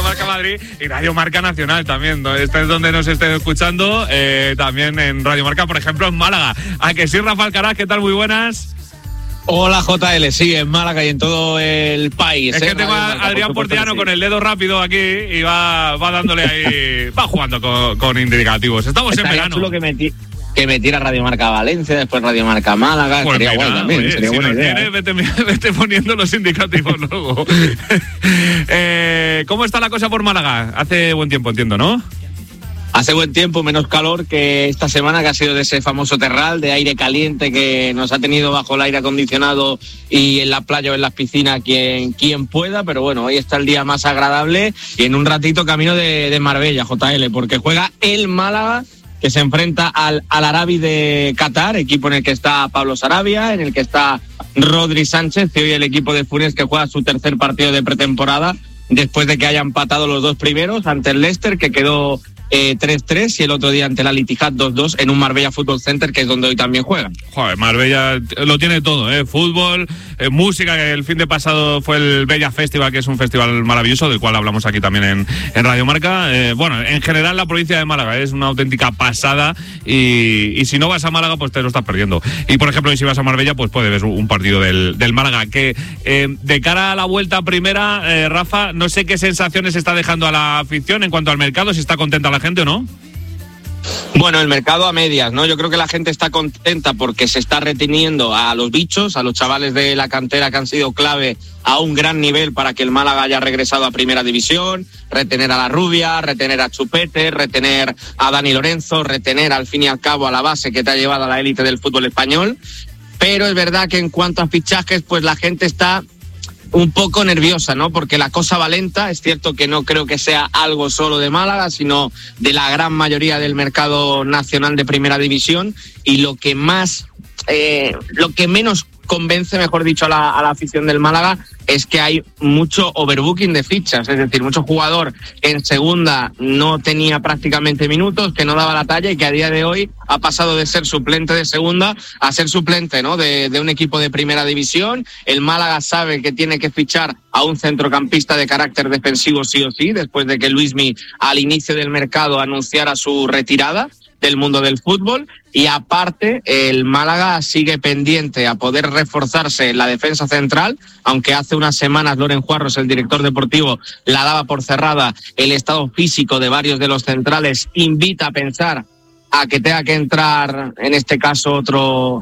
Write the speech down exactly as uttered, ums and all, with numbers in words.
Marca Madrid y Radio Marca Nacional también. Este es donde nos estés escuchando, eh, también en Radio Marca, por ejemplo, en Málaga. ¿A que sí, Rafa Alcaraz? ¿Qué tal? Muy buenas. Hola, J L, sí, en Málaga y en todo el país. Es ¿eh? que tengo a Adrián Portillano sí. con el dedo rápido aquí y va, va dándole ahí, va jugando con, con indicativos. Estamos Estaría en verano. Chulo que me, ti- que me tira Radio Marca Valencia, después Radio Marca Málaga. Pues sería mira, guay también, oye, sería si buena idea. Tienes, vete, vete poniendo los indicativos luego. eh, ¿Cómo está la cosa por Málaga? Hace buen tiempo, entiendo, ¿no? Hace buen tiempo, menos calor que esta semana, que ha sido de ese famoso terral de aire caliente que nos ha tenido bajo el aire acondicionado y en la playa o en las piscinas quien, quien pueda, pero bueno, hoy está el día más agradable y en un ratito camino de, de Marbella, J L, porque juega el Málaga, que se enfrenta al Al Arabi de Qatar, equipo en el que está Pablo Sarabia, en el que está Rodri Sánchez, y hoy el equipo de Funes, que juega su tercer partido de pretemporada después de que haya empatado los dos primeros ante el Leicester, que quedó Eh, tres tres, y el otro día ante el Al Ittihad dos dos en un Marbella Football Center, que es donde hoy también juegan. Joder, Marbella lo tiene todo, ¿eh? Fútbol, eh, música, que el fin de pasado fue el Bella Festival, que es un festival maravilloso, del cual hablamos aquí también en, en Radio Marca. Eh, bueno, en general la provincia de Málaga es una auténtica pasada y, y si no vas a Málaga, pues te lo estás perdiendo. Y por ejemplo, y si vas a Marbella, pues puedes ver un partido del, del Málaga, que eh, de cara a la vuelta primera, eh, Rafa, no sé qué sensaciones está dejando a la afición en cuanto al mercado, si está contenta la gente o no. Bueno, el mercado a medias, ¿no? Yo creo que la gente está contenta porque se está reteniendo a los bichos, a los chavales de la cantera que han sido clave a un gran nivel para que el Málaga haya regresado a Primera División, retener a la Rubia, retener a Chupete, retener a Dani Lorenzo, retener al fin y al cabo a la base que te ha llevado a la élite del fútbol español. Pero es verdad que en cuanto a fichajes, pues la gente está un poco nerviosa, ¿no? Porque la cosa va lenta. Es cierto que no creo que sea algo solo de Málaga, sino de la gran mayoría del mercado nacional de Primera División. Y lo que más, eh, lo que menos convence, mejor dicho, a la, a la afición del Málaga es que hay mucho overbooking de fichas, es decir, mucho jugador que en segunda no tenía prácticamente minutos, que no daba la talla y que a día de hoy ha pasado de ser suplente de segunda a ser suplente, ¿no? de, de un equipo de Primera División. El Málaga sabe que tiene que fichar a un centrocampista de carácter defensivo sí o sí, después de que Luismi al inicio del mercado anunciara su retirada del mundo del fútbol, y aparte el Málaga sigue pendiente a poder reforzarse en la defensa central, aunque hace unas semanas Loren Juarros, el director deportivo, la daba por cerrada. El estado físico de varios de los centrales invita a pensar a que tenga que entrar, en este caso, otro